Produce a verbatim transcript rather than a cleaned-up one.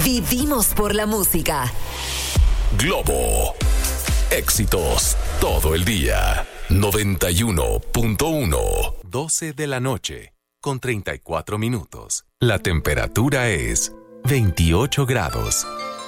Vivimos por la música. Globo. Éxitos todo el día. noventa y uno punto uno. doce de la noche, con treinta y cuatro minutos. La temperatura es veintiocho grados.